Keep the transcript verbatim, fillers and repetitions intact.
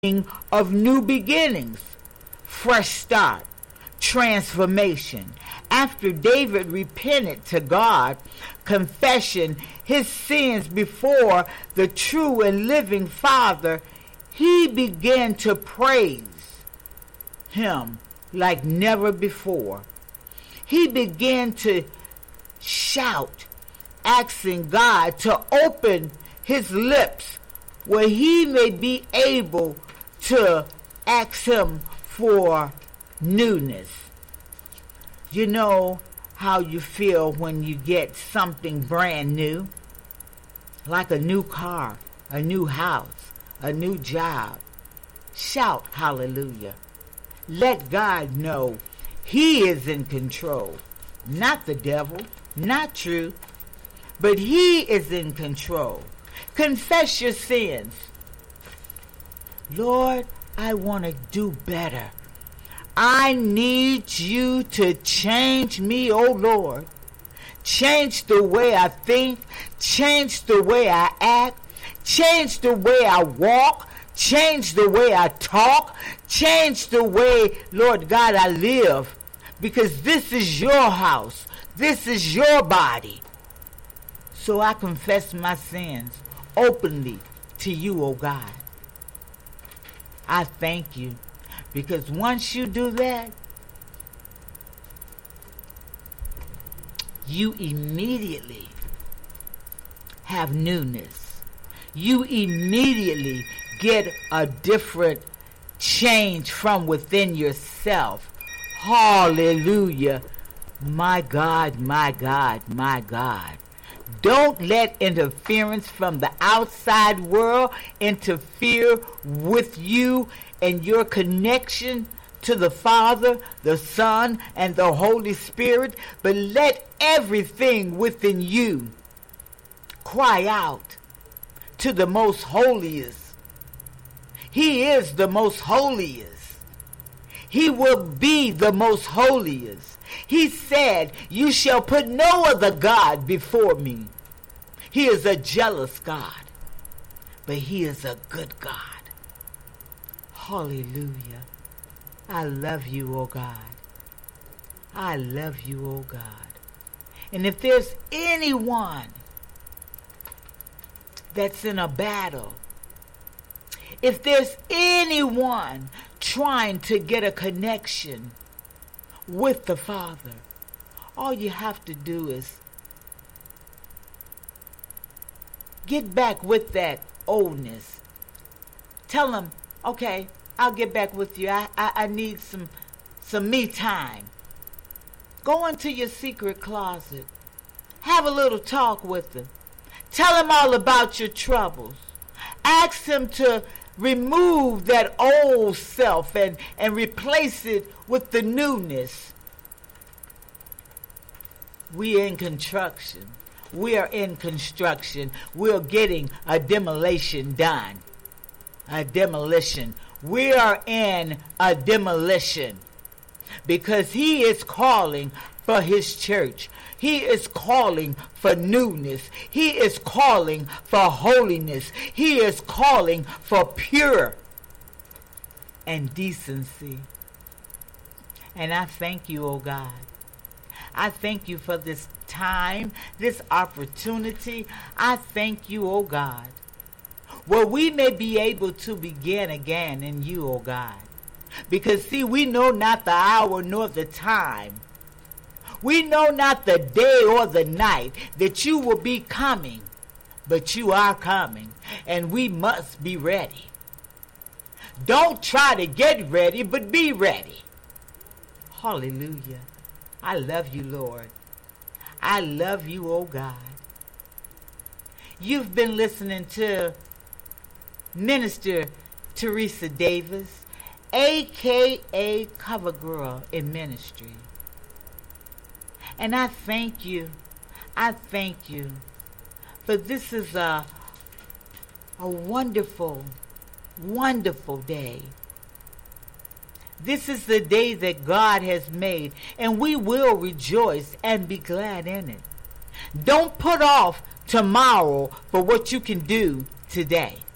of new beginnings, fresh start, transformation. After David repented to God, confession his sins before the true and living Father, he began to praise him like never before. He began to shout, asking God to open his lips where he may be able to ask him for newness. You know how you feel when you get something brand new, like a new car, a new house, a new job. Shout hallelujah. Let God know he is in control, not the devil, not true, but he is in control. Confess your sins. Lord, I want to do better. I need you to change me, oh Lord. Change the way I think, change the way I act, change the way I walk, change the way I talk, change the way, Lord God, I live. Because this is your house. This is your body. So I confess my sins openly to you, oh God. I thank you. Because once you do that, you immediately have newness. You immediately get a different change from within yourself. Hallelujah. My God, my God, my God. Don't let interference from the outside world interfere with you and your connection to the Father, the Son, and the Holy Spirit, but let everything within you cry out to the most holiest. He is the most holiest. He will be the most holiest. He said, you shall put no other God before me. He is a jealous God, but he is a good God. Hallelujah. I love you, oh God. I love you, oh God. And if there's anyone that's in a battle, if there's anyone trying to get a connection with the Father, all you have to do is get back with that oldness. Tell him, okay, I'll get back with you. I, I, I need some, some me time. Go into your secret closet. Have a little talk with him. Tell him all about your troubles. Ask him to remove that old self and, and replace it with the newness. We are in construction. We are in construction. We're getting a demolition done. A demolition. We are in a demolition. Because he is calling for his church. He is calling for newness. He is calling for holiness. He is calling for pure and decency. And I thank you, oh God. I thank you for this time, this opportunity. I thank you, oh God, where we may be able to begin again in you, oh God. Because see, we know not the hour nor the time. We know not the day or the night that you will be coming, but you are coming, and we must be ready. Don't try to get ready, but be ready. Hallelujah. I love you, Lord. I love you, oh God. You've been listening to Minister Teresa Davis, a k a. Cover Girl in Ministry. And I thank you. I thank you. For this is a, a wonderful, wonderful day. This is the day that God has made, and we will rejoice and be glad in it. Don't put off tomorrow for what you can do today.